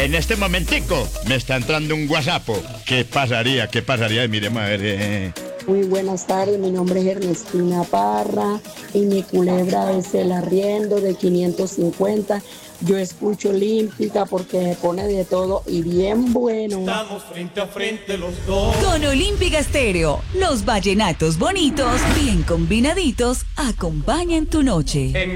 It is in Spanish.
En este momentico me está entrando un WhatsApp. ¿Qué pasaría? ¿Qué pasaría? Miremos a ver. Muy buenas tardes, mi nombre es Ernestina Parra y mi culebra es el arriendo de 550. Yo escucho Olímpica porque me pone de todo y bien bueno. Estamos frente a frente los dos. Con Olímpica Estéreo, los vallenatos bonitos, bien combinaditos, acompañan tu noche.